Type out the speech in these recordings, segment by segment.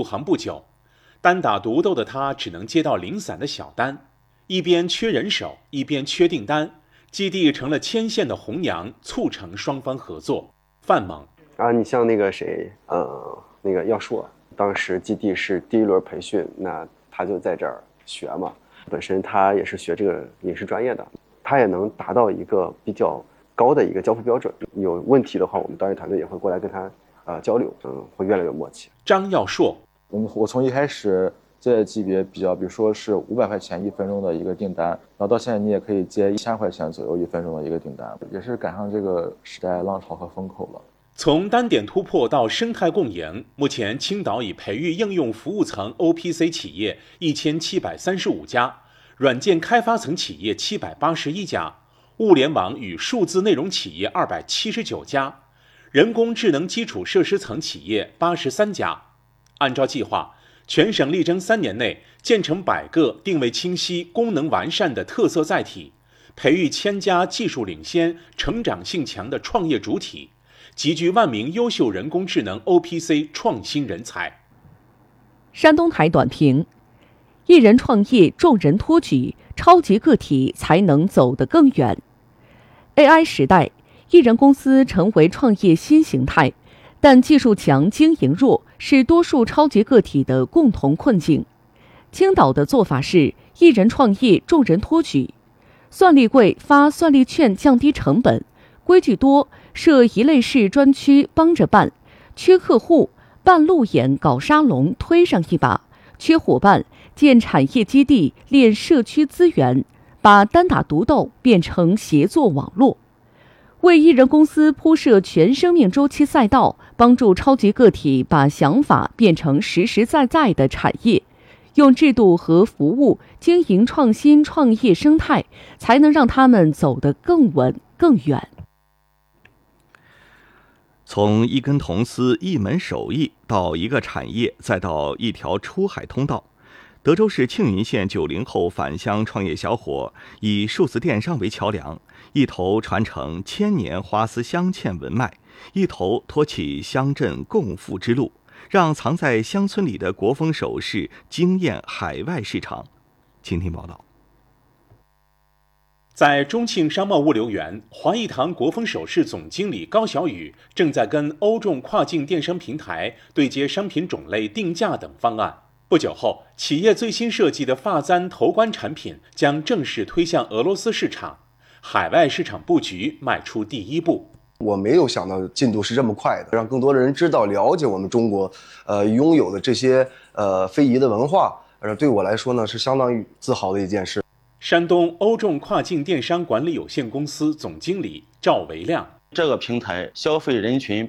入行不久，单打独斗的他只能接到零散的小单，一边缺人手，一边缺订单，基地成了牵线的红娘，促成双方合作。范猛你像那个谁，那个耀硕，当时基地是第一轮培训，那他就在这儿学嘛，本身他也是学这个影视专业的，他也能达到一个比较高的一个交付标准。有问题的话，我们导演团队也会过来跟他交流，会越来越默契。 张耀硕， 我从一开始这级别比如说是500块钱1分钟的一个订单，然后到现在你也可以接1000块钱左右1分钟的一个订单，也是赶上这个时代浪潮和风口了。 从单点突破到生态共赢，目前青岛已培育应用服务层 OPC 企业1735家，软件开发层企业781家，物联网与数字内容企业279家，人工智能基础设施层企业83家。按照计划，全省力争3年内建成100个定位清晰、功能完善的特色载体，培育1000家技术领先、成长性强的创业主体，集聚万名优秀人工智能 OPC 创新人才。 山东台短评：一人创业，众人托举，超级个体才能走得更远。AI 时代，一人公司成为创业新形态，但技术强、经营弱是多数超级个体的共同困境。青岛的做法是一人创业，众人托举，算力贵，发算力券降低成本，规矩多，设一类市专区帮着办，缺客户办路演搞沙龙推上一把，缺伙伴建产业基地练社区资源，把单打独斗变成协作网络，为一人公司铺设全生命周期赛道，帮助超级个体把想法变成实实在在的产业，用制度和服务经营创新创业生态，才能让他们走得更稳更远。 从一根铜丝、一门手艺到一个产业，再到一条出海通道，德州市庆云县90后返乡创业小伙以数字电商为桥梁，一头传承1000年花丝镶嵌纹脉，一头托起乡镇共富之路，让藏在乡村里的国风首饰惊艳海外市场。请听报道。 在中庆商贸物流园，华谊堂国风首饰总经理高小雨正在跟欧众跨境电商平台对接商品种类、定价等方案。不久后，企业最新设计的发簪头冠产品将正式推向俄罗斯市场，海外市场布局迈出第一步。 我没有想到进度是这么快的，让更多的人知道、了解我们中国拥有的这些非遗的文化，对我来说呢是相当于自豪的一件事。 山东欧众跨境电商管理有限公司总经理赵维亮： 这个平台消费人群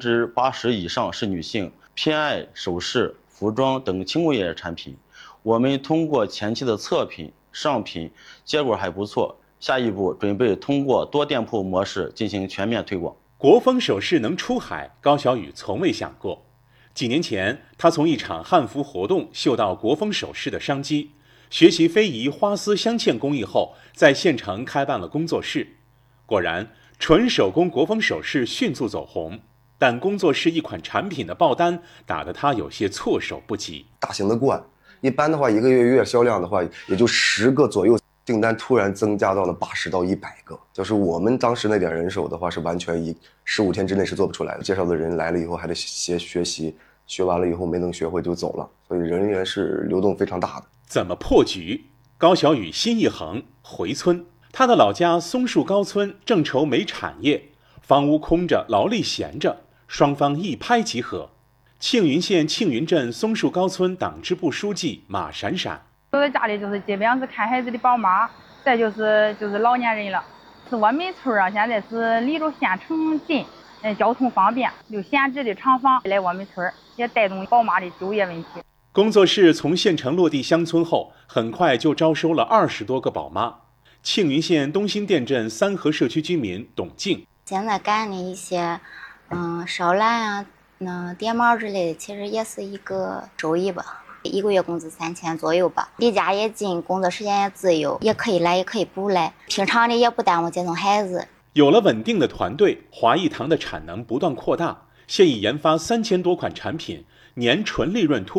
80%以上是女性，偏爱首饰、服装等轻工业产品。我们通过前期的测评、上品，结果还不错。下一步准备通过多店铺模式进行全面推广。 国风首饰能出海，高小雨从未想过。几年前，他从一场汉服活动嗅到国风首饰的商机。学习非遗花丝镶嵌工艺后，在县城开办了工作室。果然，纯手工国风首饰迅速走红，但工作室一款产品的爆单打得他有些措手不及。 大型的冠，一般的话1个月销量的话也就10个左右，订单突然增加到了80到100个，就是我们当时那点人手的话是完全以15天之内是做不出来的。介绍的人来了以后还得学习，学完了以后没能学会就走了，所以人员是流动非常大的。 怎么破局？高小雨心一横，回村。他的老家松树高村正愁没产业，房屋空着，劳力闲着，双方一拍即合。庆云县庆云镇松树高村党支部书记马闪闪： 我在家里就是基本上是看孩子的宝妈，再就是老年人了。是我们村啊，现在是离着县城近，交通方便，有闲置的厂房来我们村，也带动宝妈的就业问题。 工作室从县城落地乡村后，很快就招收了20多个宝妈。庆云县东兴店镇三河社区居民董静： 现在干的一些烧蓝啊、叠毛之类的，其实也是一个收益吧。1个月工资3000左右吧，离家也近，工作时间也自由，也可以来也可以不来，平常的也不耽误接送孩子。 有了稳定的团队，华谊堂的产能不断扩大，现已研发3000多款产品，年纯利润突